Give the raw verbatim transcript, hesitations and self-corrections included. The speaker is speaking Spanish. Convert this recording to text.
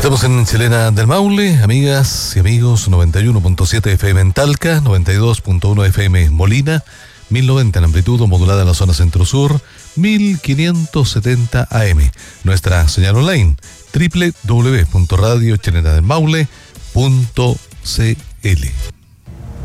Estamos en Chilena del Maule, amigas y amigos, noventa y uno punto siete F M en Talca, noventa y dos punto uno F M en Molina, mil noventa en amplitud modulada en la zona centro-sur, mil quinientos setenta A M. Nuestra señal online, doble u doble u doble u punto radio chilena del maule punto c l.